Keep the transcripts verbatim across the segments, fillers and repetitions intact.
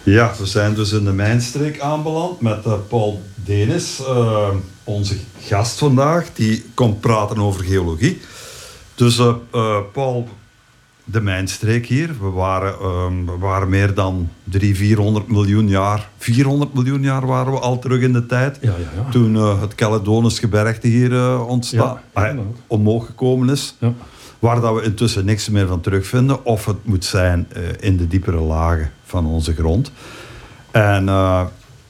Ja, we zijn dus in de mijnstreek aanbeland met uh, Paul Denis, uh, onze gast vandaag, die komt praten over geologie. Dus uh, uh, Paul, de mijnstreek hier, we waren, uh, we waren meer dan driehonderd, vierhonderd miljoen jaar, vierhonderd miljoen jaar waren we al terug in de tijd, ja, ja, ja. toen uh, het Caledonisch gebergte hier uh, ontstaan, ja, ja, uh, omhoog gekomen is. Ja. Waar dat we intussen niks meer van terugvinden. Of het moet zijn uh, in de diepere lagen van onze grond. En uh,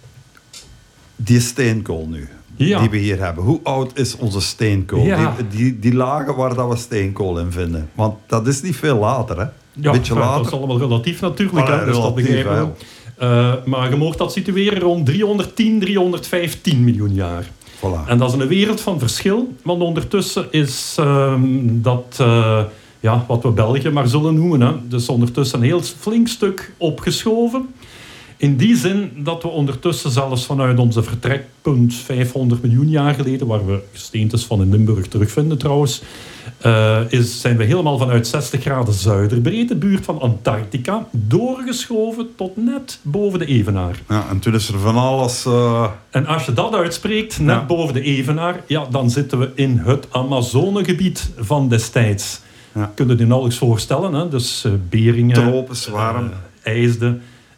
die steenkool nu, ja. die we hier hebben. Hoe oud is onze steenkool? Ja. Die, die, die lagen waar dat we steenkool in vinden. Want dat is niet veel later, hè? Ja, beetje ja, later. dat is allemaal relatief natuurlijk. Ah, hè, dus relatief, dat begrijpen we. Uh, maar je mag dat situeren rond driehonderdtien, driehonderdvijftien miljoen jaar. Voilà. En dat is een wereld van verschil, want ondertussen is uh, dat uh, ja, wat we België maar zullen noemen, hè, dus ondertussen een heel flink stuk opgeschoven. In die zin dat we ondertussen zelfs vanuit onze vertrekpunt vijfhonderd miljoen jaar geleden, waar we gesteentes van in Limburg terugvinden trouwens, uh, is, zijn we helemaal vanuit zestig graden zuiderbreedte, buurt van Antarctica, doorgeschoven tot net boven de evenaar. Ja, en toen is er van alles... Uh... En als je dat uitspreekt, net ja. boven de evenaar, ja, dan zitten we in het Amazonegebied van destijds. Ja. Kun je je nauwelijks voorstellen, hè? Dus uh, Beringen, tropisch warm, uh, IJsde,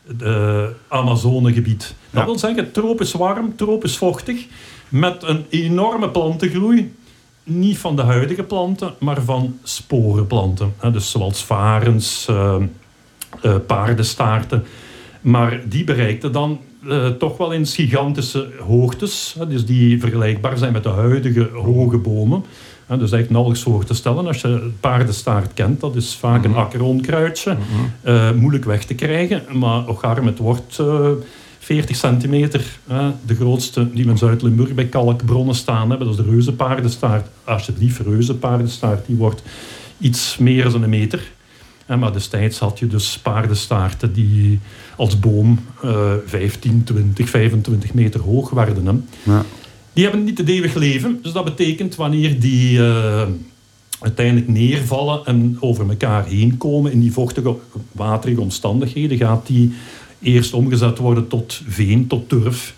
uh, Amazonegebied. Dat ja. wil zeggen tropisch warm, tropisch vochtig, met een enorme plantengroei. Niet van de huidige planten, maar van sporenplanten. Hè? Dus zoals varens, uh, uh, paardenstaarten. Maar die bereikten dan uh, toch wel eens gigantische hoogtes. Hè? Dus die vergelijkbaar zijn met de huidige hoge bomen. Hè? Dus eigenlijk nauwelijks voor te stellen. Als je paardenstaart kent, dat is vaak een akkeronkruidje. Mm-hmm. Uh, moeilijk weg te krijgen. Maar ocharm, het wordt uh, veertig centimeter. Uh, de grootste die we in Zuid-Limburg bij kalkbronnen staan hebben. Dat is de reuzenpaardenstaart. Alsjeblieft, reuzenpaardenstaart. Die wordt iets meer dan een meter. Maar destijds had je dus paardenstaarten die als boom uh, vijftien, twintig, vijfentwintig meter hoog werden. Hè. Ja. Die hebben niet te eeuwig leven. Dus dat betekent wanneer die uh, uiteindelijk neervallen en over elkaar heen komen in die vochtige, waterige omstandigheden, gaat die eerst omgezet worden tot veen, tot turf.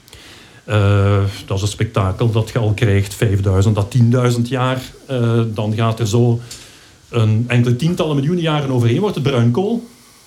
Uh, dat is een spektakel dat je al krijgt, vijfduizend à tienduizend jaar. Uh, dan gaat er zo een enkele tientallen miljoenen jaren overheen, wordt het bruinkool.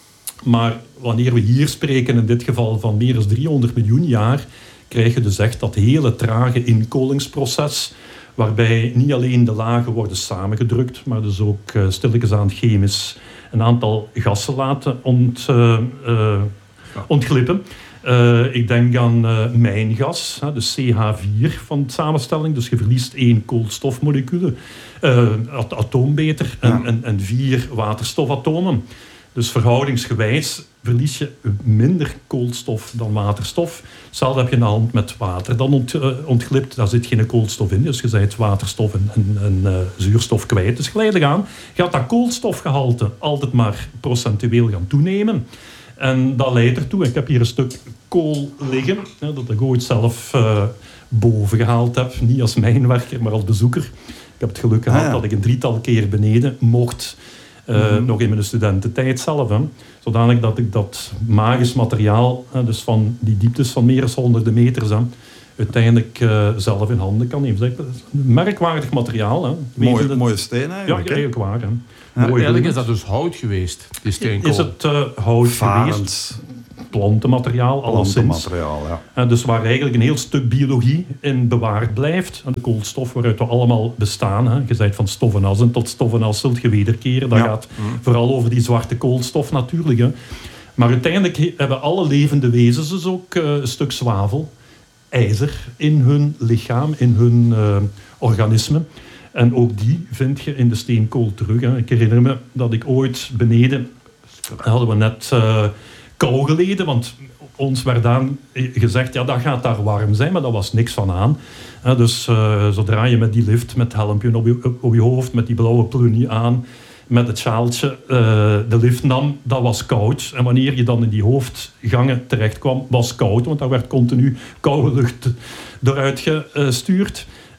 Maar wanneer we hier spreken, in dit geval van meer dan driehonderd miljoen jaar, krijg je dus echt dat hele trage inkolingsproces, waarbij niet alleen de lagen worden samengedrukt, maar dus ook uh, stilletjes aan chemisch een aantal gassen laten ont, uh, uh, ontglippen. Uh, ik denk aan uh, mijngas, hè, dus C H vier van de samenstelling. Dus je verliest één koolstofmolecule, uh, at- atoom beter, en, ja. en, en vier waterstofatomen. Dus verhoudingsgewijs verlies je minder koolstof dan waterstof. Hetzelfde heb je in de hand met water. Dan ont, uh, ontglipt, daar zit geen koolstof in. Dus je bent waterstof en, en, en uh, zuurstof kwijt. Dus geleidelijk aan gaat dat koolstofgehalte altijd maar procentueel gaan toenemen. En dat leidt ertoe, ik heb hier een stuk kool liggen, hè, dat ik ooit zelf uh, boven gehaald heb. Niet als mijnwerker, maar als bezoeker. Ik heb het geluk gehad ah, ja. dat ik een drietal keer beneden mocht. Uh, mm-hmm. Nog in mijn studententijd zelf. Hè. Zodanig dat ik dat magisch materiaal, hè, dus van die dieptes van meer dan honderden meters, hè, uiteindelijk uh, zelf in handen kan nemen. Dat is een merkwaardig materiaal. Hè. Mooie, mooie steen eigenlijk. Ja, eigenlijk waar. Hè. Ja, eigenlijk is dat dus hout geweest, die steenkool. Is het uh, hout Varend. geweest? Plantenmateriaal, alleszins. Plantenmateriaal, ja. En dus waar eigenlijk een heel stuk biologie in bewaard blijft. En de koolstof waaruit we allemaal bestaan. Hè. Je zei van stof en as en tot stof en as zult je wederkeren. Dat ja. gaat mm. vooral over die zwarte koolstof natuurlijk. Hè. Maar uiteindelijk hebben alle levende wezens dus ook uh, een stuk zwavel, ijzer in hun lichaam, in hun uh, organisme. En ook die vind je in de steenkool terug. Hè. Ik herinner me dat ik ooit beneden, hadden we net uh, kou geleden, want ons werd dan gezegd, ja, dat gaat daar warm zijn, maar dat was niks van aan. Uh, dus uh, zodra je met die lift, met het helmpje op je, op je hoofd, met die blauwe plunie aan, met het sjaaltje uh, de lift nam, dat was koud. En wanneer je dan in die hoofdgangen terecht kwam, was koud, want daar werd continu koude lucht eruit gestuurd.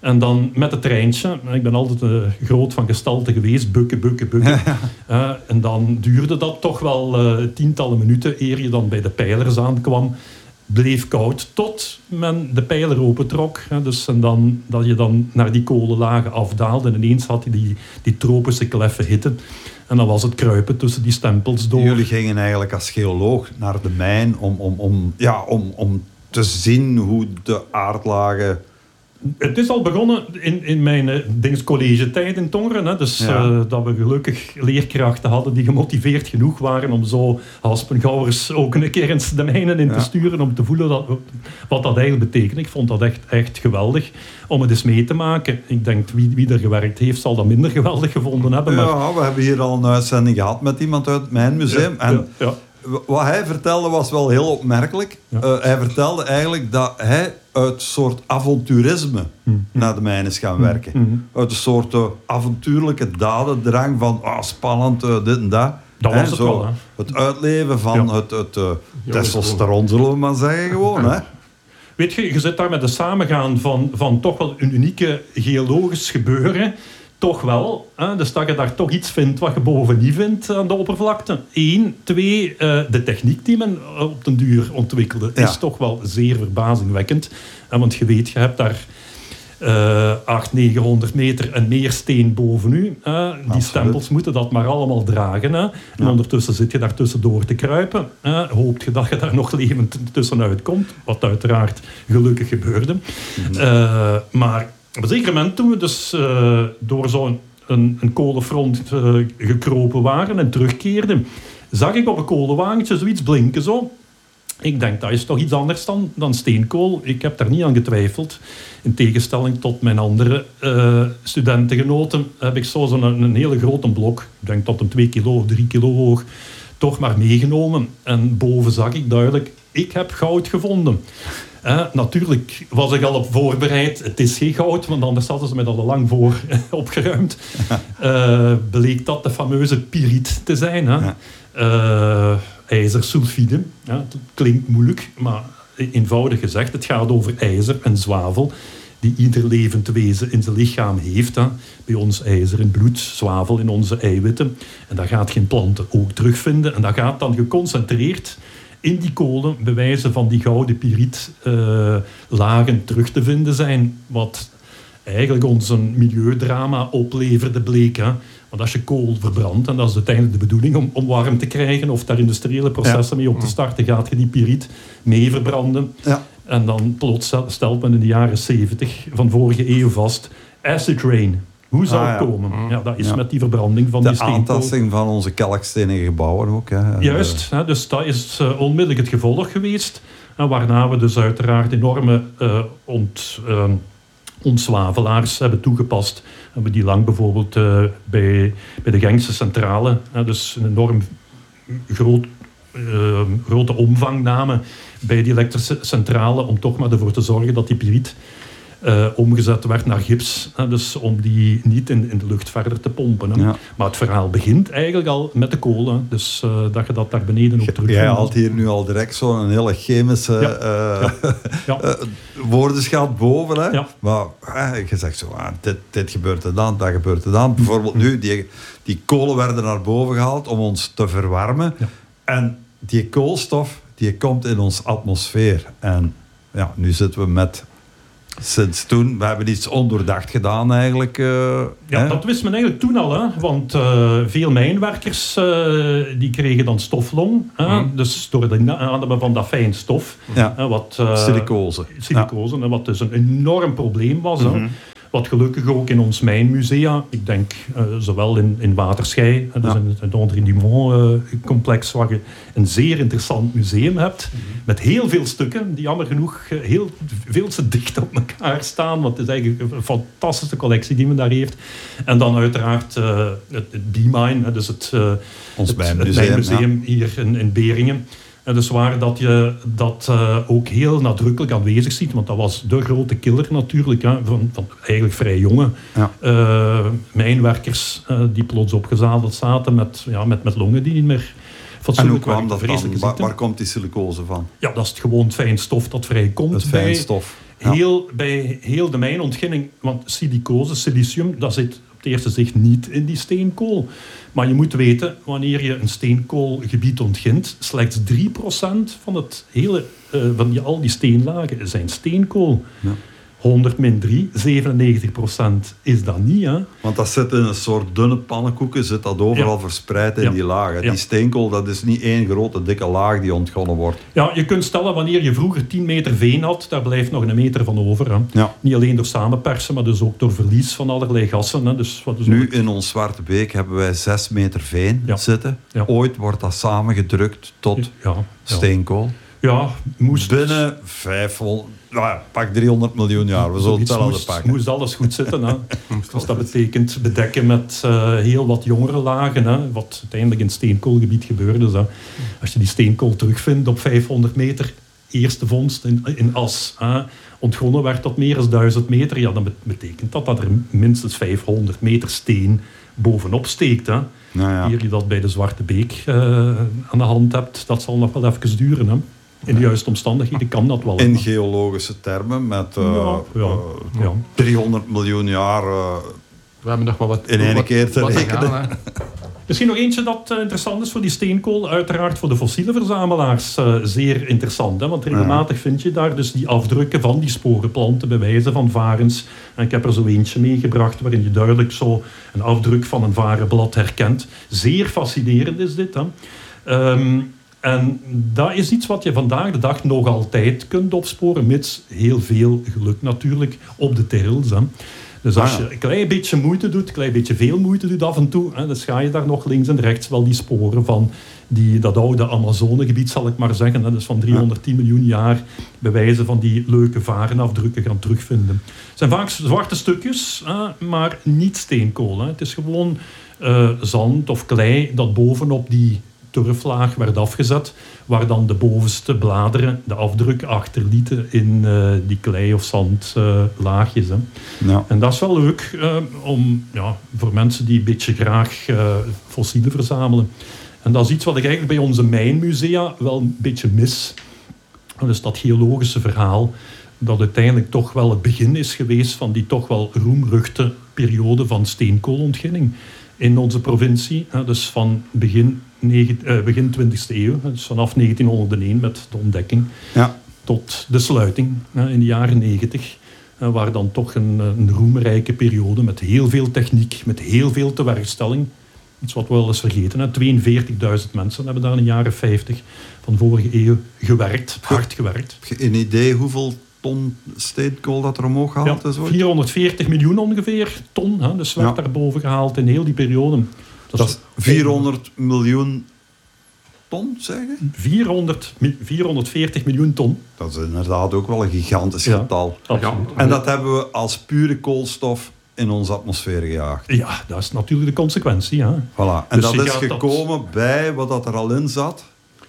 En dan met het treintje. Ik ben altijd uh, groot van gestalte geweest. Bukken, bukken, bukken. Uh, en dan duurde dat toch wel uh, tientallen minuten eer je dan bij de pijlers aankwam. Bleef koud tot men de pijler opentrok. Hè, dus, en dan, dat je dan naar die kolenlagen afdaalde. En ineens had je die, die tropische kleffe hitte. En dan was het kruipen tussen die stempels door. Jullie gingen eigenlijk als geoloog naar de mijn om, om, om, ja, om, om te zien hoe de aardlagen... Het is al begonnen in, in mijn uh, college-tijd in Tongeren. Hè. Dus ja. uh, dat we gelukkig leerkrachten hadden die gemotiveerd genoeg waren om zo Haspengouwers ook een keer eens de mijnen in ja. te sturen om te voelen dat, wat dat eigenlijk betekent. Ik vond dat echt, echt geweldig om het eens mee te maken. Ik denk, wie, wie er gewerkt heeft, zal dat minder geweldig gevonden hebben. Maar... Ja, we hebben hier al een uitzending gehad met iemand uit het Mijnmuseum. Ja, en ja, ja. Wat hij vertelde was wel heel opmerkelijk. Ja. Uh, hij vertelde eigenlijk dat hij uit een soort avonturisme mm. naar de mijn is gaan werken. Mm. Uit een soort uh, avontuurlijke dadendrang van ah, spannend, uh, dit en dat. Dat was het zo, wel, hè? Het uitleven van ja. het, het uh, testosteron, zullen we maar zeggen, gewoon. Ja. Hè? Weet je, je zit daar met de samengaan van, van toch wel een unieke geologisch gebeuren. Toch wel. Hè? Dus dat je daar toch iets vindt wat je bovenin vindt aan de oppervlakte. Eén. Twee, uh, de techniek die men op den duur ontwikkelde ja. is toch wel zeer verbazingwekkend. En want je weet, je hebt daar uh, achthonderd, negenhonderd meter en meer steen boven u. Uh, die Absoluut. Stempels moeten dat maar allemaal dragen. Hè? En ja. ondertussen zit je daar tussendoor te kruipen. Uh, hoopt je dat je daar nog levend tussenuit komt. Wat uiteraard gelukkig gebeurde. Mm-hmm. Uh, maar... Op een zeker moment, toen we dus uh, door zo'n een, een kolenfront uh, gekropen waren en terugkeerden, zag ik op een kolenwagentje zoiets blinken zo. Ik denk, dat is toch iets anders dan, dan steenkool. Ik heb daar niet aan getwijfeld. In tegenstelling tot mijn andere uh, studentengenoten heb ik zo zo'n een, een hele grote blok, ik denk tot een twee kilo of drie kilo hoog, toch maar meegenomen. En boven zag ik duidelijk, ik heb goud gevonden. Uh, natuurlijk was ik al op voorbereid. Het is geen goud, want anders hadden ze mij al lang voor opgeruimd. Uh, bleek dat de fameuze piriet te zijn. Hè? Uh, ijzersulfide. Ja, het klinkt moeilijk, maar eenvoudig gezegd, het gaat over ijzer en zwavel die ieder levend wezen in zijn lichaam heeft. Hè? Bij ons ijzer in bloed, zwavel in onze eiwitten. En dat gaat geen planten ook terugvinden. En dat gaat dan geconcentreerd in die kolen bewijzen van die gouden pirietlagen uh, terug te vinden zijn. Wat eigenlijk ons een milieudrama opleverde bleek. Hè? Want als je kool verbrandt, en dat is uiteindelijk de bedoeling om, om warm te krijgen of daar industriële processen ja. mee op te starten, gaat je die piriet mee verbranden. Ja. En dan plots stelt men in de jaren zeventig van vorige eeuw vast acid rain. Hoe zou het ah, ja. komen? Ja, dat is ja. met die verbranding van de die steenkool. De aantasting van onze kalkstenige gebouwen ook. Hè. Juist, hè, dus dat is uh, onmiddellijk het gevolg geweest. En waarna we dus uiteraard enorme uh, ont, uh, ontzwavelaars hebben toegepast. Hebben die lang bijvoorbeeld uh, bij, bij de Gengse centrale, hè, dus een enorm groot, uh, grote omvang namen bij die elektrische centrale om toch maar ervoor te zorgen dat die piriet Uh, omgezet werd naar gips, hè, dus om die niet in, in de lucht verder te pompen. Hè. Ja. Maar het verhaal begint eigenlijk al met de kolen, dus uh, dat je dat daar beneden ook terugvindt. Jij haalt hier nu al direct zo'n hele chemische ja. Uh, ja. Ja. uh, woordenschat boven. Hè. Ja. Maar uh, je zegt zo, ah, dit, dit gebeurt er dan, dat gebeurt er dan. Bijvoorbeeld nu, die, die kolen werden naar boven gehaald om ons te verwarmen. Ja. En die koolstof, die komt in onze atmosfeer. En ja, nu zitten we met... Sinds toen, we hebben iets ondoordacht gedaan eigenlijk. Uh, ja, hè? Dat wist men eigenlijk toen al. Hè? Want uh, veel mijnwerkers uh, die kregen dan stoflong. Hè? Mm. Dus door het inademen van dat fijn stof. Ja. Hè, wat, uh, silicose. Silicose, ja. Wat dus een enorm probleem was. Mm-hmm. Hè? Wat gelukkig ook in ons mijnmusea, ik denk uh, zowel in, in Waterschei, dus ja. in het André-Dumont-complex, waar je een zeer interessant museum hebt, mm-hmm. met heel veel stukken, die jammer genoeg uh, heel veel te dicht op elkaar staan, want het is eigenlijk een fantastische collectie die men daar heeft. En dan uiteraard uh, het, het D-Mine, dus het, uh, ons het, mijnmuseum, het mijnmuseum ja. hier in, in Beringen. En dus waar dat je dat uh, ook heel nadrukkelijk aanwezig ziet, want dat was de grote killer natuurlijk, hè, van, van eigenlijk vrij jonge ja. uh, mijnwerkers uh, die plots opgezadeld zaten met, ja, met, met longen die niet meer fatsoenlijk waren. En hoe kwam dat dan? Waar, waar komt die silicose van? Ja, dat is het gewoon fijn stof dat vrijkomt bij, Heel, bij heel de mijnontginning, want silicose, silicium, dat zit op het eerste zicht niet in die steenkool. Maar je moet weten, wanneer je een steenkoolgebied ontgint, slechts drie procent van, het hele, uh, van die, al die steenlagen zijn steenkool. Ja. honderd min drie, zevenennegentig procent is dat niet. Hè? Want dat zit in een soort dunne pannenkoeken, zit dat overal ja. verspreid in ja. die lagen. Ja. Die steenkool, dat is niet één grote dikke laag die ontgonnen wordt. Ja, je kunt stellen, wanneer je vroeger tien meter veen had, daar blijft nog een meter van over. Hè? Ja. Niet alleen door samenpersen, maar dus ook door verlies van allerlei gassen. Hè? Dus, wat is nu, ook... in ons Zwarte Beek hebben wij zes meter veen ja. zitten. Ja. Ooit wordt dat samengedrukt tot ja. Ja. steenkool. Ja, moest... Binnen vijfhonderd... Nou, pak driehonderd miljoen jaar. We zullen hetzelfde moest, pakken. Moest alles goed zitten. Hè. Dus dat betekent bedekken met uh, heel wat jongere lagen. Hè, wat uiteindelijk in het steenkoolgebied gebeurde. Hè. Als je die steenkool terugvindt op vijfhonderd meter, eerste vondst in, in as, hè, ontgonnen werd tot meer dan duizend meter. Ja, dan betekent dat dat er minstens vijfhonderd meter steen bovenop steekt. Hè. Nou ja. Hier je dat bij de Zwarte Beek uh, aan de hand hebt, dat zal nog wel even duren. Hè. In de juiste omstandigheden kan dat wel. In maar. geologische termen, met uh, ja, ja, uh, ja. driehonderd miljoen jaar uh, we hebben nog wel wat, in één wat, keer te rekenen. Gaan, Misschien nog eentje dat uh, interessant is voor die steenkool. Uiteraard voor de fossiele verzamelaars uh, zeer interessant. Hè? Want regelmatig ja. vind je daar dus die afdrukken van die sporenplanten, bewijzen van varens. En ik heb er zo eentje meegebracht waarin je duidelijk zo een afdruk van een varenblad herkent. Zeer fascinerend is dit. Hè? Um, En dat is iets wat je vandaag de dag nog altijd kunt opsporen, mits heel veel geluk natuurlijk op de terrels. Hè. Dus als je een klein beetje moeite doet, een klein beetje veel moeite doet af en toe, hè, dan ga je daar nog links en rechts wel die sporen van die, dat oude Amazonegebied, zal ik maar zeggen, hè, dus van driehonderdtien miljoen jaar, bewijzen van die leuke varenafdrukken gaan terugvinden. Het zijn vaak zwarte stukjes, hè, maar niet steenkool. Hè. Het is gewoon uh, zand of klei dat bovenop die turflaag werd afgezet, waar dan de bovenste bladeren de afdruk achterlieten in uh, die klei- of zandlaagjes. Uh, ja. En dat is wel leuk uh, om, ja, voor mensen die een beetje graag uh, fossielen verzamelen. En dat is iets wat ik eigenlijk bij onze mijnmusea wel een beetje mis. Dus dat geologische verhaal, dat uiteindelijk toch wel het begin is geweest van die toch wel roemruchte periode van steenkoolontginning in onze provincie. Dus van begin, negen, uh, begin twintigste eeuw, dus vanaf negentienhonderdéén met de ontdekking, ja. tot de sluiting uh, in de jaren negentig. Uh, waar dan toch een, een roemrijke periode met heel veel techniek, met heel veel tewerkstelling. Iets wat we wel eens vergeten. Hè. tweeënveertigduizend mensen hebben daar in de jaren vijftig van de vorige eeuw gewerkt, hard gewerkt. Heb je een idee hoeveel ton steenkool dat er omhoog gehaald ja, is? Ooit? vierhonderdveertig miljoen ongeveer ton. Hè, dus werd ja. daarboven gehaald in heel die periode. Dat, dat is vierhonderd miljoen ton, zeggen? vierhonderd, vierhonderdveertig miljoen ton. Dat is inderdaad ook wel een gigantisch ja, getal. Absoluut. En dat hebben we als pure koolstof in onze atmosfeer gejaagd. Ja, dat is natuurlijk de consequentie. Hè. Voilà. En dus dat is gekomen dat... bij wat dat er al in zat?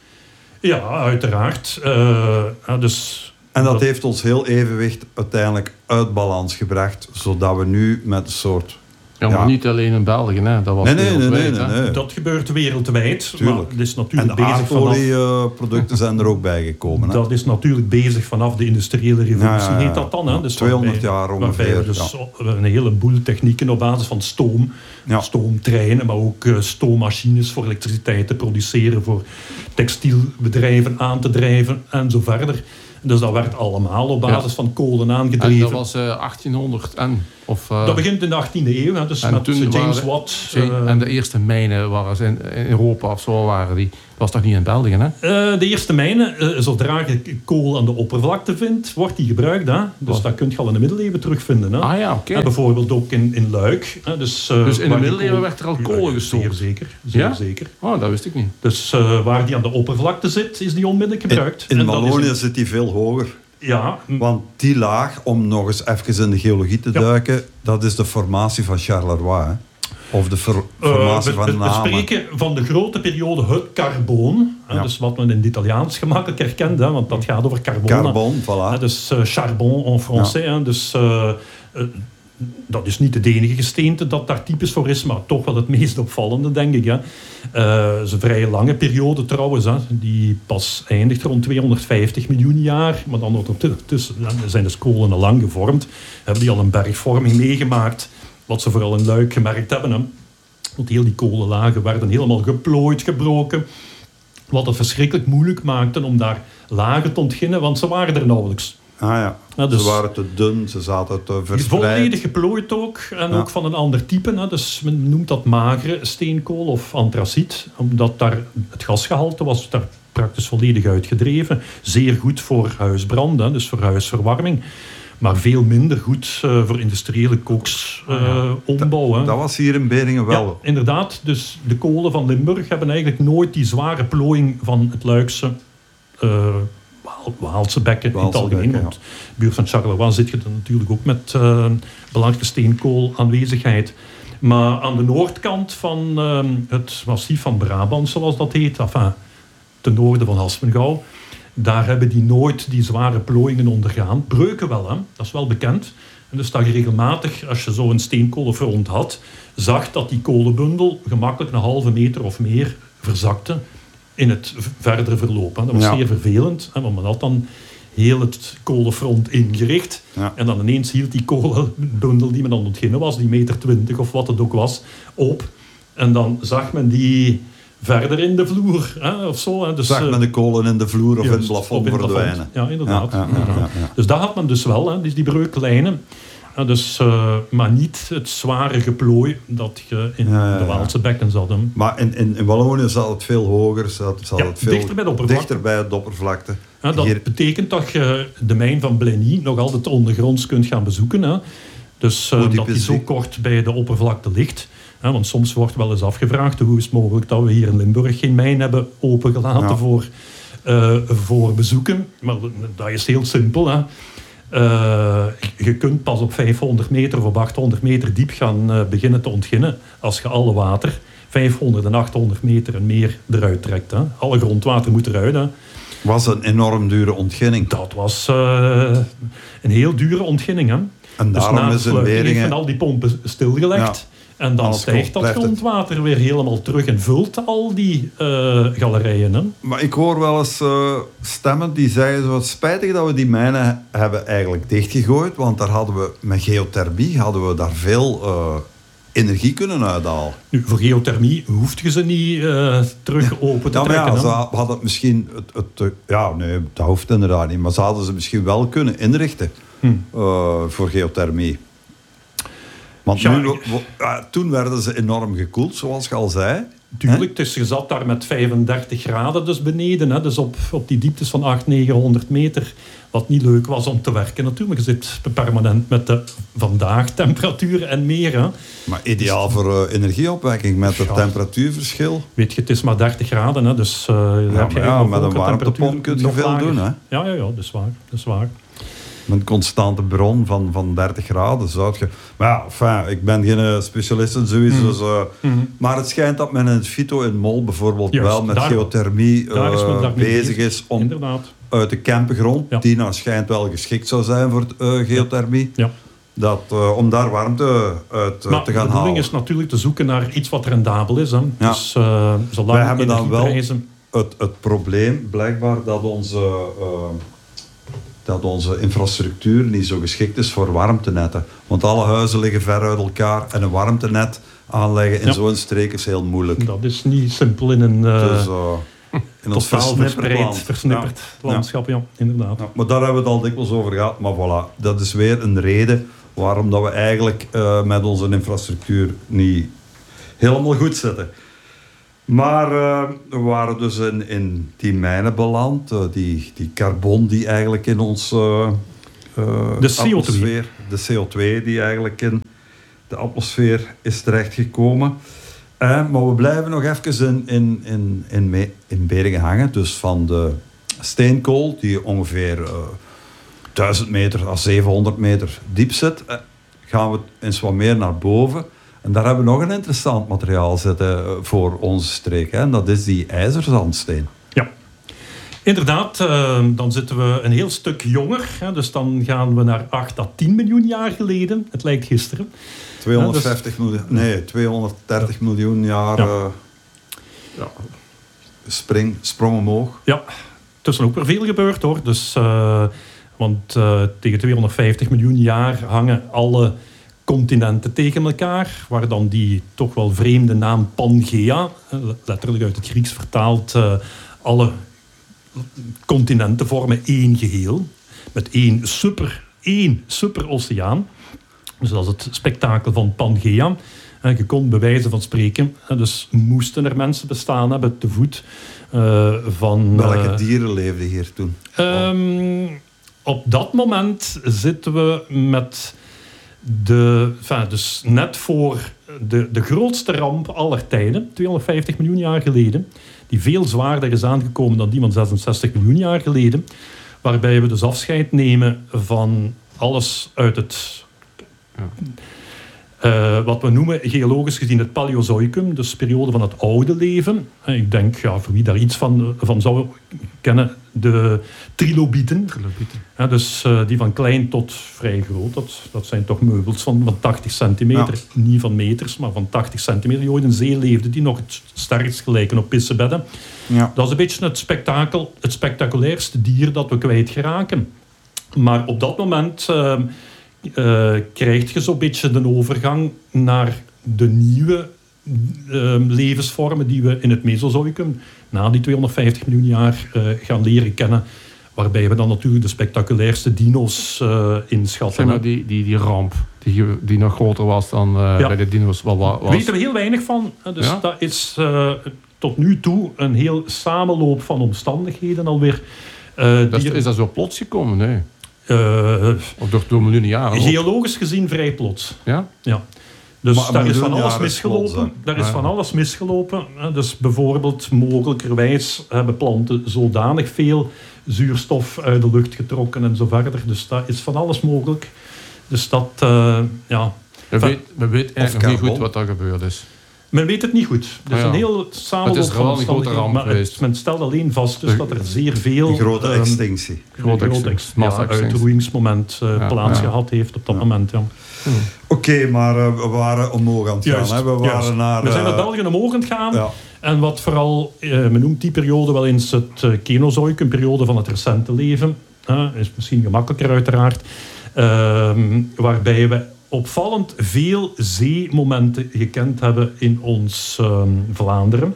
Ja, uiteraard. Uh, dus... En dat heeft ons heel evenwicht uiteindelijk uit balans gebracht, zodat we nu met een soort... Ja, maar ja. niet alleen in België, hè. Dat was nee, nee, wereldwijd. Nee, nee, nee, nee. Dat gebeurt wereldwijd. Tuurlijk. Maar het is natuurlijk en de aardolieproducten zijn er ook bijgekomen. Hè? Dat is natuurlijk bezig vanaf de industriële revolutie, ja, ja, ja. heet dat dan. Hè? Dus tweehonderd jaar ongeveer. We dus ja. een heleboel technieken op basis van stoom, ja. stoomtreinen, maar ook uh, stoommachines voor elektriciteit te produceren, voor textielbedrijven aan te drijven en zo verder. Dus dat werd allemaal op basis ja. van kolen aangedreven. En dat was uh, achttienhonderd en... Of, uh, dat begint in de achttiende eeuw, hè, dus met James waren, Watt. Uh, en de eerste mijnen waren ze in, in Europa of zo waren die. Dat was toch niet in België, hè? Uh, de eerste mijnen, uh, zodra je kool aan de oppervlakte vindt, wordt die gebruikt. Hè? Dus oh. dat kun je al in de middeleeuwen terugvinden. Hè? Ah ja, oké. Okay. Bijvoorbeeld ook in, in Luik. Hè? Dus, uh, dus in de middeleeuwen kool... werd er al kool gestoken? Zeer zeker. Zeer ja? zeker. Oh, dat wist ik niet. Dus uh, waar die aan de oppervlakte zit, is die onmiddellijk gebruikt. In, in en Wallonië zit die veel hoger. Ja. Want die laag, om nog eens even in de geologie te ja. duiken, dat is de formatie van Charleroi. Hè? Of de ver- formatie uh, we, van we, we spreken van de grote periode het carboon. Ja. Hè, dus wat men in het Italiaans gemakkelijk herkent, hè, want dat gaat over carbon. Carbon, voilà. Hè, dus uh, charbon en français. Ja. Hè, dus uh, uh, dat is niet het enige gesteente dat daar typisch voor is, maar toch wel het meest opvallende, denk ik. Hè. Uh, het is een vrij lange periode trouwens, hè, die pas eindigt rond tweehonderdvijftig miljoen jaar. Maar dan ondertussen zijn de kolen al lang gevormd. Hebben die al een bergvorming meegemaakt, wat ze vooral in Luik gemerkt hebben. Hè. Want heel die kolenlagen werden helemaal geplooid, gebroken. Wat het verschrikkelijk moeilijk maakte om daar lagen te ontginnen, want ze waren er nauwelijks. Ah ja, ja dus ze waren te dun, ze zaten te verspreid. Volledig geplooid ook, en ja. ook van een ander type. Hè. Dus men noemt dat magere steenkool of antraciet, omdat daar het gasgehalte was daar praktisch volledig uitgedreven. Zeer goed voor huisbrand, hè, dus voor huisverwarming. Maar veel minder goed uh, voor industriële kooksopbouw. Uh, dat, dat was hier in Beringen wel. Ja, inderdaad. Dus de kolen van Limburg hebben eigenlijk nooit die zware plooiing van het Luikse... Uh, Waalse bekken in het algemeen. Want in de buurt van Charleroi zit je dan natuurlijk ook met uh, belangrijke steenkool aanwezigheid. Maar aan de noordkant van uh, het massief van Brabant, zoals dat heet, enfin, ten noorden van Haspengouw, daar hebben die nooit die zware plooiingen ondergaan. Breuken wel, hè? Dat is wel bekend. En dus dat je regelmatig, als je zo'n steenkolenfront had, zag dat die kolenbundel gemakkelijk een halve meter of meer verzakte in het verdere verloop. Hè. Dat was ja. zeer vervelend, hè, want men had dan heel het kolenfront ingericht. Ja. En dan ineens hield die kolenbundel die men aan het ontginnen was, die meter twintig of wat het ook was, op. En dan zag men die verder in de vloer. Hè, of zo, hè. Dus, zag men de kolen in de vloer of juist, in het plafond in verdwijnen. Plafond. Ja, inderdaad. Ja, ja, ja, ja, ja. Dus dat had men dus wel, hè, dus die breuklijnen. Ja, dus, uh, maar niet het zware geplooi dat je in ja, ja, ja. de Waalse bekken zat. Hè. Maar in, in, in Wallonië zat het veel hoger, zat, zat ja, het veel dichter bij de oppervlakte. Dichter bij de oppervlakte. Ja, dat Hier... betekent dat je de mijn van Blenny nog altijd ondergronds kunt gaan bezoeken. Hè. Dus uh, dat die zo die? kort bij de oppervlakte ligt. Hè, want soms wordt wel eens afgevraagd hoe is het mogelijk dat we hier in Limburg geen mijn hebben opengelaten ja. voor, uh, voor bezoeken. Maar dat is heel simpel, hè. Uh, je kunt pas op vijfhonderd meter of op achthonderd meter diep gaan uh, beginnen te ontginnen als je alle water vijfhonderd en achthonderd meter en meer eruit trekt. Hè. Alle grondwater moet eruit. Hè. Was een enorm dure ontginning. Dat was uh, een heel dure ontginning. Hè. En dus daarom na is in Beringen... heeft men al die pompen stilgelegd. Ja. En dan Alles stijgt dat grondwater het. weer helemaal terug en vult al die uh, galerijen. Hè? Maar ik hoor wel eens uh, stemmen die zeggen... Wat spijtig dat we die mijnen hebben eigenlijk dichtgegooid. Want daar hadden we met geothermie hadden we daar veel uh, energie kunnen uithalen. Nu, voor geothermie hoeft je ze niet uh, terug open te ja, trekken. Ja, ze hadden het misschien... Het, het, ja, nee, dat hoeft inderdaad niet. Maar ze hadden ze misschien wel kunnen inrichten hm. uh, voor geothermie. Want ja, nu, uh, toen werden ze enorm gekoeld, zoals je al zei. Tuurlijk, dus je zat daar met vijfendertig graden dus beneden. Hè, dus op, op die dieptes van achthonderd, negenhonderd meter. Wat niet leuk was om te werken natuurlijk. Je zit permanent met de vandaag temperatuur en meer. Hè. Maar ideaal dus, voor uh, energieopwekking met het ja, temperatuurverschil. Weet je, het is maar dertig graden. Hè, dus uh, ja, heb je ja, met een warmtepomp kun je veel doen. Hè? Ja, ja, ja, dat is waar. Dat is waar. Met een constante bron van, van dertig graden zou je... Maar ja, enfin, ik ben geen specialist in zoiets. Mm. Dus, uh, mm-hmm. Maar het schijnt dat men in het Fito in Mol bijvoorbeeld Juist, wel met daar, geothermie uh, is bezig is om Inderdaad. uit de Kempengrond, ja. die nou schijnt wel geschikt zou zijn voor uh, geothermie, ja. dat, uh, om daar warmte uit uh, maar te gaan halen. De bedoeling is natuurlijk te zoeken naar iets wat rendabel is. Hè. Ja. Dus uh, zolang wij hebben dan wel prijzen... het, het probleem blijkbaar dat onze... Uh, dat onze infrastructuur niet zo geschikt is voor warmtenetten. Want alle huizen liggen ver uit elkaar en een warmtenet aanleggen in ja. zo'n streek is heel moeilijk. Dat is niet simpel in een uh, dus, uh, in ons versnipperd, versnipperd ja. landschap. Ja, inderdaad. Ja, maar daar hebben we het al dikwijls over gehad. Maar voilà, dat is weer een reden waarom dat we eigenlijk uh, met onze infrastructuur niet helemaal goed zitten. Maar uh, we waren dus in, in die mijnen beland, uh, die, die carbon die eigenlijk in ons uh, uh, de C O twee. atmosfeer, de C O twee die eigenlijk in de atmosfeer is terechtgekomen. Uh, maar we blijven nog even in, in, in, in, me, in Beringen hangen, dus van de steenkool die ongeveer uh, duizend meter à zevenhonderd meter diep zit, uh, gaan we eens wat meer naar boven. En daar hebben we nog een interessant materiaal zitten voor onze streek. Hè? En dat is die ijzerzandsteen. Ja. Inderdaad, uh, dan zitten we een heel stuk jonger. Hè, dus dan gaan we naar acht à tien miljoen jaar geleden. Het lijkt gisteren. tweehonderdvijftig ja, dus, miljoen, nee, tweehonderddertig ja. miljoen jaar ja. Uh, ja. Spring, sprong omhoog. Ja, tussen ook weer veel gebeurd hoor. Dus, uh, want uh, tegen tweehonderdvijftig miljoen jaar hangen alle continenten tegen elkaar, waar dan die toch wel vreemde naam Pangea, letterlijk uit het Grieks vertaald, uh, alle continenten vormen één geheel, met één super, één superoceaan. Dus dat is het spektakel van Pangea. En je kon bij wijze van spreken, dus moesten er mensen bestaan hebben te voet uh, van... Welke dieren leefden hier toen? Um, op dat moment zitten we met de... Enfin, dus net voor de, de grootste ramp aller tijden, tweehonderdvijftig miljoen jaar geleden, die veel zwaarder is aangekomen dan die van zesenzestig miljoen jaar geleden, waarbij we dus afscheid nemen van alles uit het... Ja. Uh, wat we noemen geologisch gezien het Paleozoïcum, dus periode van het oude leven. Ik denk, ja, voor wie daar iets van, van zou kennen, de trilobieten. trilobieten. Ja, dus uh, die van klein tot vrij groot. Dat, dat zijn toch meubels van, van tachtig centimeter. Ja. Niet van meters, maar van tachtig centimeter. Die ooit in zee leefden, die nog het sterkst gelijken op pissebedden. Ja. Dat is een beetje het spektakel, het spectaculairste dier dat we kwijt geraken. Maar op dat moment... Uh, Uh, krijg je zo'n beetje de overgang naar de nieuwe uh, levensvormen die we in het Mesozoïcum na die tweehonderdvijftig miljoen jaar uh, gaan leren kennen. Waarbij we dan natuurlijk de spectaculairste dino's uh, inschatten. Zeg maar die, die, die ramp die, die nog groter was dan uh, ja. bij de dino's. Wat was. Daar weten we heel weinig van. Dus ja? dat is uh, tot nu toe een heel samenloop van omstandigheden alweer. Uh, dat die... Is dat zo plots gekomen? Nee. Uh, of door, door miljoenen jaren? Geologisch gezien vrij plots. Ja? Ja. Dus maar, daar is van alles misgelopen. Plots, daar is ja. van alles misgelopen. Dus bijvoorbeeld, mogelijkerwijs hebben planten zodanig veel zuurstof uit de lucht getrokken en zo verder. Dus daar is van alles mogelijk. Dus dat, uh, ja... We, weet, we weten eigenlijk niet goed wat er gebeurd is. Men weet het niet goed. Het is ja. een heel samenloop van omstandigheden. Maar het, men stelt alleen vast dus dat er zeer veel... Een grote extinctie. Een grote extinctie. Ja, een uitroeiingsmoment uh, ja, plaats ja. gehad heeft op dat ja. moment. Ja. Hmm. Oké, okay, maar uh, we waren omhoog aan het gaan. Juist, hè? We, waren naar, we zijn naar België omhoog aan het gaan. Ja. En wat vooral... Uh, men noemt die periode wel eens het uh, Kenozoïcum, periode van het recente leven. Uh, is misschien gemakkelijker uiteraard. Uh, waarbij we... opvallend veel zeemomenten gekend hebben in ons um, Vlaanderen.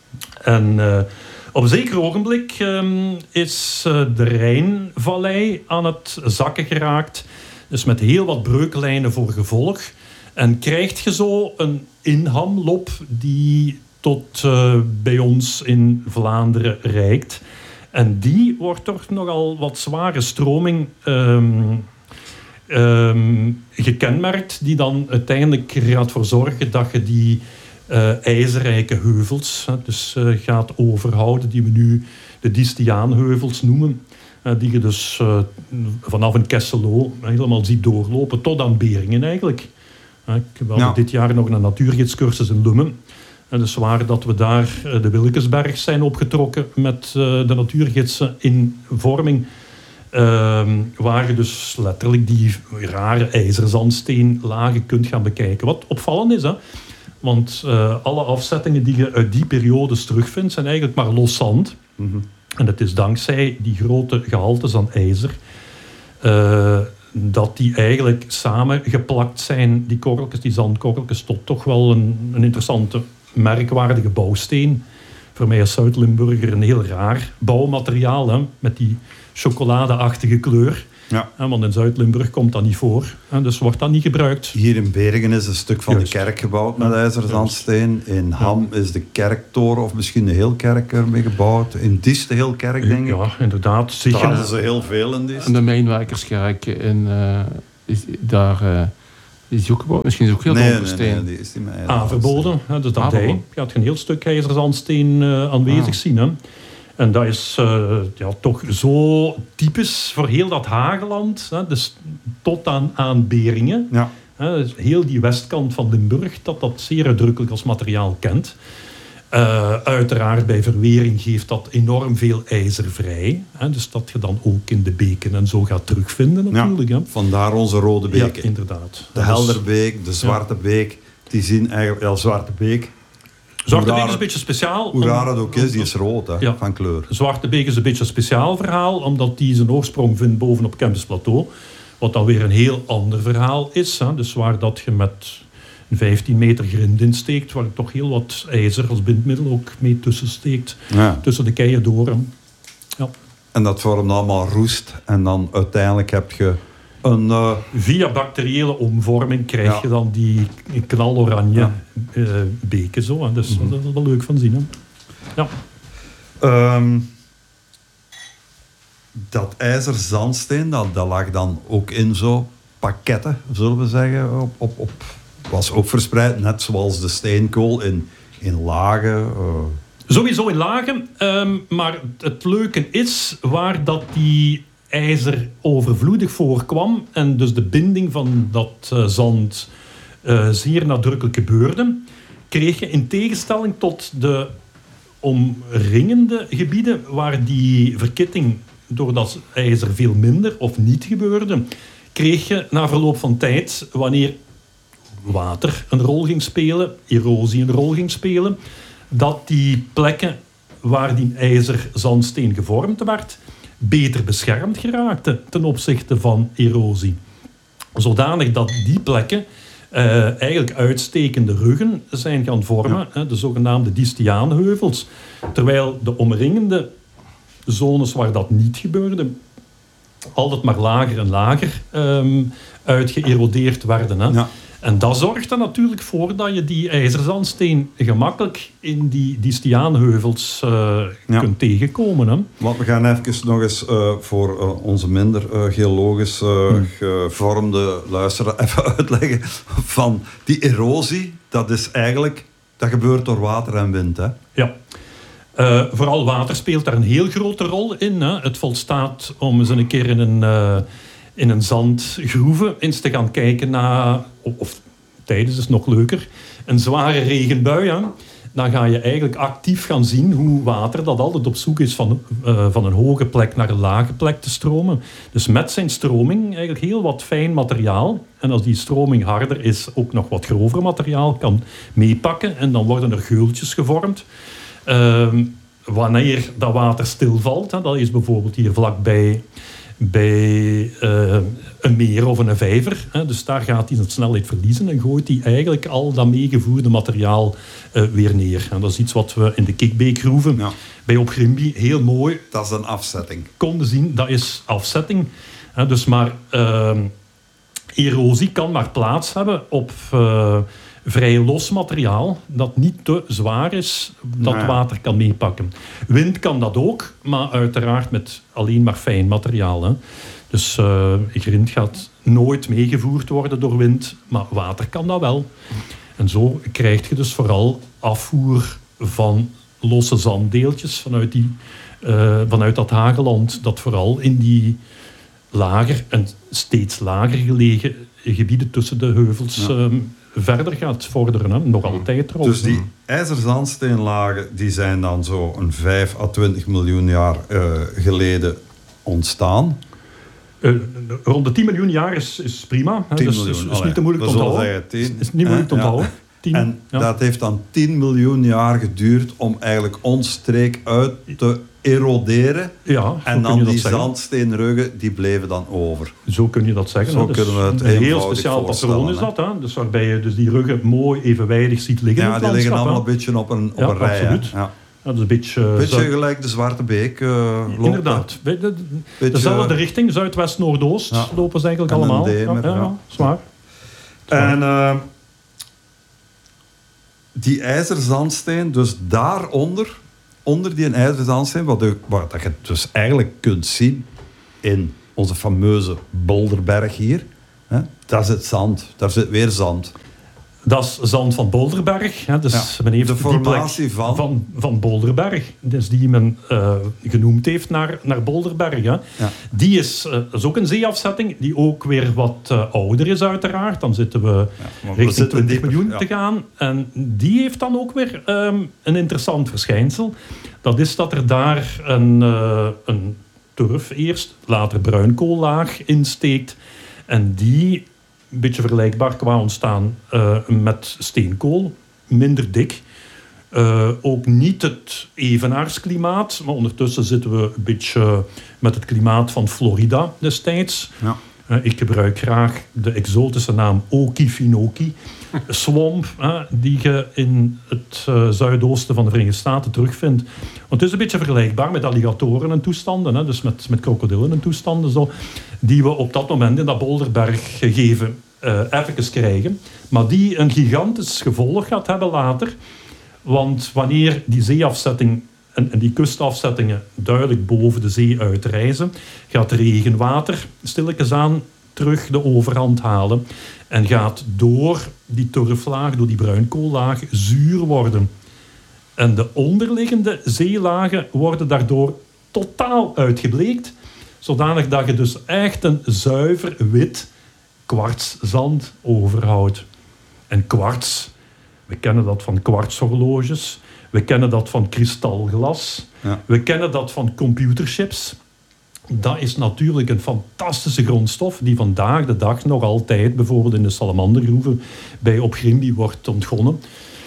En uh, op een zeker ogenblik um, is uh, de Rijnvallei aan het zakken geraakt. Dus met heel wat breuklijnen voor gevolg. En krijg je zo een inhamlop die tot uh, bij ons in Vlaanderen reikt. En die wordt toch nogal wat zware stroming... Um, Um, gekenmerkt, die dan uiteindelijk er gaat voor zorgen dat je die uh, ijzerrijke heuvels hè, dus, uh, gaat overhouden, die we nu de Distiaanheuvels noemen, uh, die je dus uh, vanaf een Kesselo helemaal ziet doorlopen, tot aan Beringen eigenlijk. Uh, we hadden ja. dit jaar nog een natuurgidscursus in Lummen. En dus waar dat we daar uh, de Wilkesberg zijn opgetrokken met uh, de natuurgidsen in vorming. Uh, waar je dus letterlijk die rare ijzerzandsteenlagen kunt gaan bekijken. Wat opvallend is, hè? Want uh, alle afzettingen die je uit die periodes terugvindt, zijn eigenlijk maar los zand. Mm-hmm. En het is dankzij die grote gehaltes aan ijzer uh, dat die eigenlijk samengeplakt zijn, die korreltjes, die zandkorreltjes, tot toch wel een, een interessante, merkwaardige bouwsteen. Voor mij als Zuid-Limburger een heel raar bouwmateriaal, hè? Met die chocoladeachtige kleur. Ja. Ja, want in Zuid-Limburg komt dat niet voor. En dus wordt dat niet gebruikt. Hier in Beringen is een stuk van Juist. de kerk gebouwd met ijzerzandsteen. In Ham ja. is de kerktoren of misschien de heel kerk ermee gebouwd. In Diest de heel kerk, denk ik. Ja, inderdaad. Daar hadden ze heel veel in Diest. En de Mijnwijkerskerk in, uh, is daar... Uh, is die ook gebouwd? Misschien is ook heel nee, veel steen. Nee, nee, die is niet meer ah, verboden. Ja, dus dat je gaat een heel stuk ijzerzandsteen uh, aanwezig ah. zien. Hè. En dat is uh, ja, toch zo typisch voor heel dat Hageland. Hè, dus tot aan, aan Beringen. Ja. Hè, dus heel die westkant van Limburg, dat dat zeer uitdrukkelijk als materiaal kent. Uh, uiteraard bij verwering geeft dat enorm veel ijzer vrij. Hè, dus dat je dan ook in de beken en zo gaat terugvinden natuurlijk. Ja, hè. vandaar onze rode beken. Ja, inderdaad. De Helderbeek, de Zwarte ja. Beek, die zien eigenlijk... Ja, Zwarte Beek... Zwarte Beek is een beetje speciaal. Hoe raar het ook is, die is rood hè, ja. van kleur. Zwarte Beek is een beetje een speciaal verhaal, omdat die zijn oorsprong vindt bovenop Kempen's Plateau. Wat dan weer een heel ander verhaal is. Hè. Dus waar dat je met een vijftien meter grind insteekt, waar toch heel wat ijzer als bindmiddel ook mee tussen steekt. Ja. Tussen de keien door. Hè. Ja. En dat vormt allemaal roest. En dan uiteindelijk heb je een... Uh... Via bacteriële omvorming krijg ja. je dan die knaloranje ja. uh, beken. Zo, hè. Dus mm-hmm. dat is wel leuk van zien. Hè. Ja. Um, dat ijzerzandsteen, dat, dat lag dan ook in zo pakketten, zullen we zeggen. Op, op, op, was ook verspreid, net zoals de steenkool, in, in lagen. Uh... Sowieso in lagen. Um, maar het leuke is, waar dat die ijzer overvloedig voorkwam en dus de binding van dat uh, zand uh, zeer nadrukkelijk gebeurde, kreeg je in tegenstelling tot de omringende gebieden waar die verkitting door dat ijzer veel minder of niet gebeurde, kreeg je na verloop van tijd, wanneer water een rol ging spelen, erosie een rol ging spelen, dat die plekken waar die ijzerzandsteen gevormd werd, beter beschermd geraakte ten opzichte van erosie. Zodanig dat die plekken uh, eigenlijk uitstekende ruggen zijn gaan vormen, ja. hè, de zogenaamde Distiaanheuvels. Terwijl de omringende zones waar dat niet gebeurde, altijd maar lager en lager um, uitgeërodeerd werden. Hè. Ja. En dat zorgt er natuurlijk voor dat je die ijzerzandsteen gemakkelijk in die Distiaanheuvels uh, ja. kunt tegenkomen. Hè. Want we gaan even nog eens uh, voor uh, onze minder uh, geologisch uh, hmm. gevormde luisteraar even uitleggen van die erosie. Dat is eigenlijk, dat gebeurt door water en wind. Hè? Ja. Uh, vooral water speelt daar een heel grote rol in. Hè. Het volstaat om eens een keer in een... Uh, in een zandgroeve eens te gaan kijken naar, of, of tijdens is nog leuker, een zware regenbui. Hè. Dan ga je eigenlijk actief gaan zien hoe water dat altijd op zoek is van, uh, van een hoge plek naar een lage plek te stromen. Dus met zijn stroming eigenlijk heel wat fijn materiaal. En als die stroming harder is, ook nog wat grover materiaal kan meepakken. En dan worden er geultjes gevormd. Uh, wanneer dat water stilvalt, hè, dat is bijvoorbeeld hier vlakbij bij uh, een meer of een vijver. Hè. Dus daar gaat hij zijn snelheid verliezen en gooit hij eigenlijk al dat meegevoerde materiaal uh, weer neer. En dat is iets wat we in de Kikbeekgroeven ja. bij Opgrimby heel mooi... Dat is een afzetting. ...konden zien. Dat is afzetting. Hè. Dus maar uh, erosie kan maar plaats hebben op... Uh, vrij los materiaal dat niet te zwaar is, dat nou ja. water kan meepakken. Wind kan dat ook, maar uiteraard met alleen maar fijn materiaal. Hè. Dus uh, grind gaat nooit meegevoerd worden door wind, maar water kan dat wel. En zo krijg je dus vooral afvoer van losse zanddeeltjes vanuit, die, uh, vanuit dat hageland, dat vooral in die lager en steeds lager gelegen gebieden tussen de heuvels... Ja. Um, verder gaat vorderen, hè? Nog altijd erop. Dus die ijzerzandsteenlagen die zijn dan zo een vijf à twintig miljoen jaar uh, geleden ontstaan. Uh, rond de tien miljoen jaar is, is prima. Hè? Dus is, is niet te moeilijk te onthouden. tien, is niet moeilijk te onthouden. Ja. tien, en ja. dat heeft dan tien miljoen jaar geduurd om eigenlijk ons streek uit te eroderen. Ja, en dan die zandsteenruggen, die bleven dan over. Zo kun je dat zeggen. Zo dus kunnen we het een heel speciaal patroon is dat. Hè? Dus waarbij je dus die ruggen mooi evenwijdig ziet liggen. Ja, die liggen allemaal een beetje op een, op ja, een rij. Absoluut. Ja. Ja, dat is een beetje, uh, beetje zo... gelijk de Zwarte Beek. Uh, Inderdaad. De, de, beetje, dezelfde richting, zuidwest-noordoost, ja. lopen ze eigenlijk en allemaal. Demer, ja, ja, ja, zwaar. zwaar. En uh, die ijzerzandsteen, dus daaronder... onder die ijzerzandsteen, wat, de, wat je dus eigenlijk kunt zien in onze fameuze Bolderberg hier, hè, daar zit zand, daar zit weer zand. Dat is zand van Bolderberg. Hè. Dus Ja, men heeft de die plek formatie van? van, van Bolderberg. Dus die men uh, genoemd heeft naar, naar Bolderberg. Hè. Ja. Die is, uh, is ook een zeeafzetting die ook weer wat uh, ouder is uiteraard. Dan zitten we Ja, maar we richting zitten twintig dieper, miljoen ja. te gaan. En die heeft dan ook weer um, een interessant verschijnsel. Dat is dat er daar een, uh, een turf eerst, later bruinkoollaag insteekt. En die, een beetje vergelijkbaar qua ontstaan uh, met steenkool, minder dik. Uh, ook niet het evenaarsklimaat, maar ondertussen zitten we een beetje met het klimaat van Florida destijds. Ja. Uh, ik gebruik graag de exotische naam Okefenokee swamp, uh, die je in het uh, zuidoosten van de Verenigde Staten terugvindt. Want het is een beetje vergelijkbaar met alligatoren en toestanden, hè, dus met, met krokodillen en toestanden, zo, die we op dat moment in dat Bolderberg gegeven uh, even krijgen, maar die een gigantisch gevolg gaat hebben later. Want wanneer die zeeafzetting en, en die kustafzettingen duidelijk boven de zee uitreizen, gaat regenwater stilletjes aan terug de overhand halen en gaat door die turflaag, door die bruinkoollaag, zuur worden. En de onderliggende zeelagen worden daardoor totaal uitgebleekt, zodanig dat je dus echt een zuiver wit kwartszand overhoudt. En kwarts, we kennen dat van kwartshorloges, we kennen dat van kristalglas, Ja. we kennen dat van computerchips. Dat is natuurlijk een fantastische grondstof die vandaag de dag nog altijd bijvoorbeeld in de salamandergroeven bij Opgrimby wordt ontgonnen.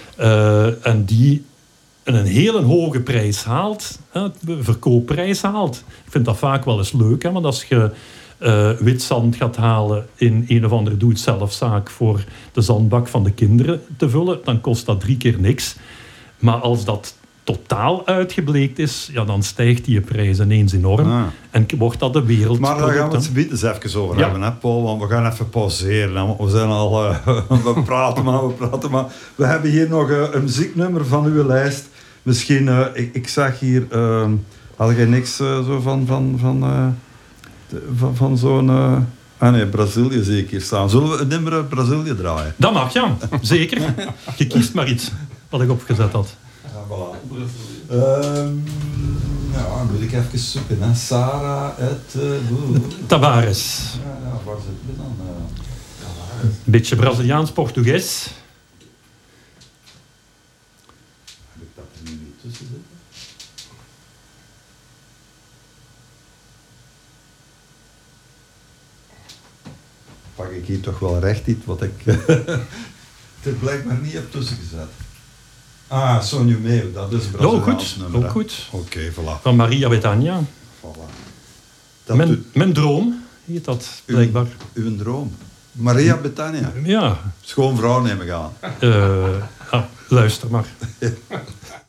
Uh, en die een hele hoge prijs haalt, hè, verkoopprijs haalt. Ik vind dat vaak wel eens leuk, hè, want als je uh, wit zand gaat halen in een of andere doe-het-zelfzaak voor de zandbak van de kinderen te vullen, dan kost dat drie keer niks. Maar als dat totaal uitgebleekt is, ja, dan stijgt die prijs ineens enorm. Ah. En wordt dat de wereld. Maar daar gaan we het eens even over Ja. hebben, hè, Paul. Want we gaan even pauzeren. Hè, want we zijn al... Uh, we praten maar, we praten maar. We hebben hier nog uh, een muzieknummer van uw lijst. Misschien... Uh, ik, ik zag hier... Uh, had jij niks uh, zo van... van, van, uh, de, van, van zo'n... Uh, ah nee, Brazilië zie ik hier staan. Zullen we een nummer uit Brazilië draaien? Dat mag, ja. Zeker. Je kiest maar iets wat ik opgezet had. Ja, voilà. Um, ja, dan moet ik even zoeken. Hè. Sarah uit... Uh, Tavares. ja, ja, waar zitten we dan? Uh, Een beetje Braziliaans-Portugees. heb ik dat er nu niet tussen zitten? Pak ik hier toch wel recht iets wat ik er blijkbaar niet heb tussen gezet. Ah, Sonho Meu, dat is een Ja, ook Braziliaans goed. nummer. Ook hè. goed. Oké, okay, voilà. Van Maria Bethânia. voilà. Dat Mijn, doet mijn droom heet dat blijkbaar. uw, uw droom. Maria Bethânia. Ja. Schoon vrouw neem ik aan. Uh, ah, luister maar.